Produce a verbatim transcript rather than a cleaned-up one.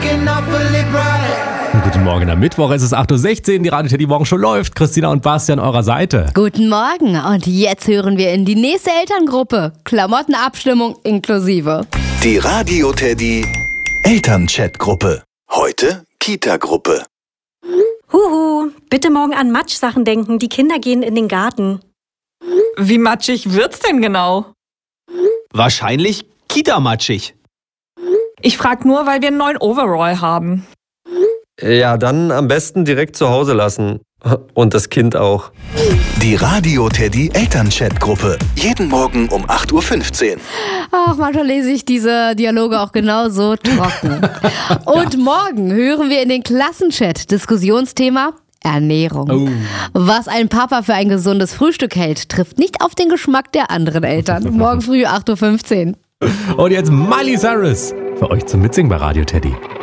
Guten Morgen am Mittwoch, es ist acht Uhr sechzehn, die Radio Teddy Morgenshow läuft. Christina und Basti an eurer Seite. Guten Morgen und jetzt hören wir in die nächste Elterngruppe. Klamottenabstimmung inklusive. Die Radio Teddy Elternchat-Gruppe. Heute Kita-Gruppe. Huhu, bitte morgen an Matschsachen denken, die Kinder gehen in den Garten. Wie matschig wird's denn genau? Wahrscheinlich Kita-matschig. Ich frag nur, weil wir einen neuen Overall haben. Ja, dann am besten direkt zu Hause lassen. Und das Kind auch. Die Radio Teddy Elternchat-Gruppe. Jeden Morgen um acht Uhr fünfzehn. Ach, manchmal lese ich diese Dialoge auch genauso trocken. Und ja. Morgen hören wir in den Klassenchat Diskussionsthema Ernährung. Oh. Was ein Papa für ein gesundes Frühstück hält, trifft nicht auf den Geschmack der anderen Eltern. Morgen früh acht Uhr fünfzehn. Und jetzt Miley Cyrus für euch zum Mitsingen bei Radio Teddy.